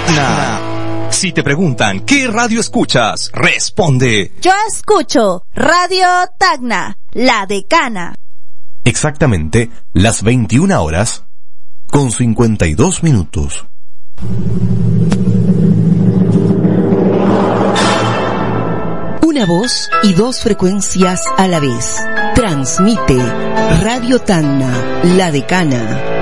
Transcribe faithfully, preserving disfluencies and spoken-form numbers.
Tacna. Si te preguntan ¿qué radio escuchas? Responde: yo escucho Radio Tacna, La Decana. Exactamente las veintiuna horas con cincuenta y dos minutos. Una voz y dos frecuencias a la vez. Transmite Radio Tacna, La Decana.